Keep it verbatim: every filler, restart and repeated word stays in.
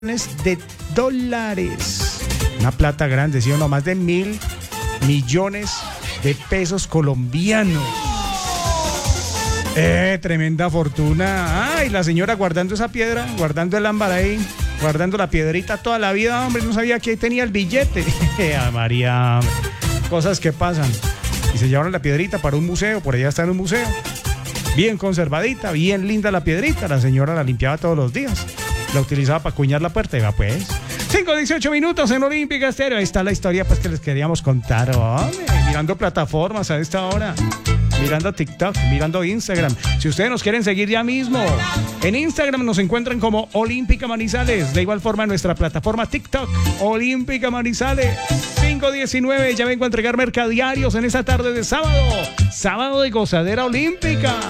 de dólares. Una plata grande, ¿sí o no? Más de mil millones de pesos colombianos. Eh, tremenda fortuna. Ay, la señora guardando esa piedra, guardando el ámbar ahí, guardando la piedrita toda la vida, hombre, no sabía que ahí tenía el billete. A María, cosas que pasan. Y se llevaron la piedrita para un museo, por allá está en un museo. Bien conservadita, bien linda la piedrita, la señora la limpiaba todos los días. La utilizaba para cuñar la puerta y va pues. cinco dieciocho minutos en Olímpica Estéreo. Ahí está la historia pues que les queríamos contar, hombre. Mirando plataformas a esta hora. Mirando TikTok, mirando Instagram. Si ustedes nos quieren seguir ya mismo, en Instagram nos encuentran como Olímpica Manizales. De igual forma en nuestra plataforma TikTok, Olímpica Manizales. cinco diecinueve, ya vengo a entregar mercadiarios en esta tarde de sábado. Sábado de gozadera olímpica.